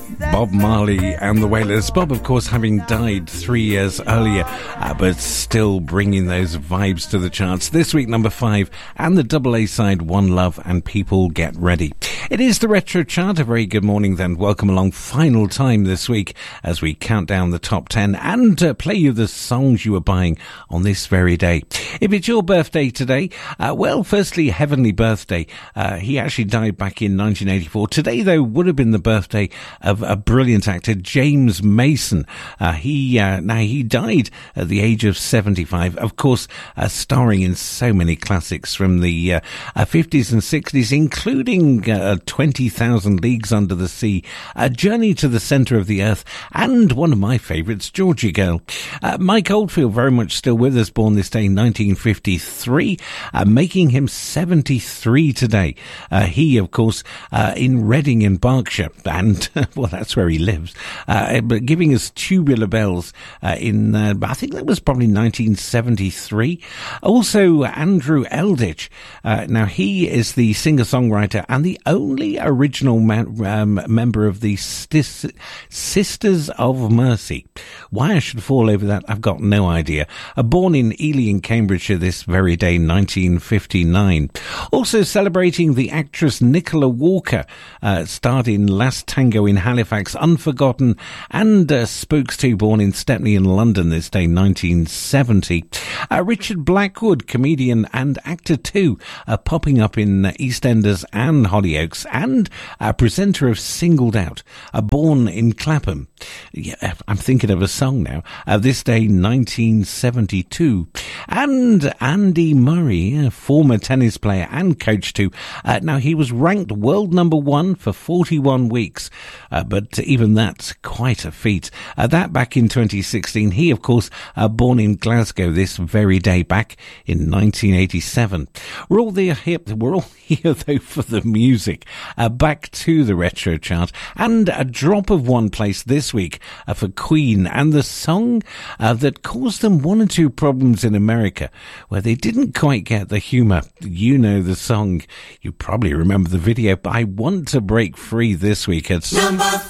Bob Marley and the Wailers. Bob, of course, having died 3 years earlier, but still bringing those vibes to the charts. This week, number 5, and the double A side, One Love and People Get Ready. It is the Retro Chart. A very good morning then. Welcome along. Final time this week as we count down the top 10 and play you the songs you were buying on this very day. If it's your birthday today, well, firstly, heavenly birthday. He actually died back in 1984. Today, though, would have been the birthday of a brilliant actor, James Mason. He died at the age of 75. Of course, starring in so many classics from the 50s and 60s, including 20,000 Leagues Under the Sea, A Journey to the Centre of the Earth, and one of my favourites, Georgie Girl. Mike Oldfield, very much still with us, born this day, 1953, making him 73 today. He, of course, in Reading in Berkshire, and well, that's where he lives, but giving us Tubular Bells in, I think that was probably 1973. Also, Andrew Eldritch. Now, he is the singer-songwriter and the only original member of the Sisters of Mercy. Why I should fall over that, I've got no idea. Born in Ely in Cambridgeshire this very day, 1959. Also celebrating the actress Nicola Walker, starred in Last Tango in Halifax, Unforgotten, and Spooks 2, born in Stepney in London this day, 1970. Richard Blackwood, comedian and actor too, popping up in EastEnders and Hollyoaks, and presenter of Singled Out, born in Clapham. Yeah, I'm thinking of a song now. This day, 1972. And Andy Murray, former tennis player and coach too. Now, he was ranked world number 1 for 41 weeks, but even that's quite a feat. That back in 2016. He, of course, born in Glasgow this very day back in 1987. We're all here though for the music. Back to the Retro Chart, and a drop of one place this week for Queen, and the song that caused them one or two problems in America where they didn't quite get the humour. You know the song, you probably remember the video, but I Want to Break Free this week. It's number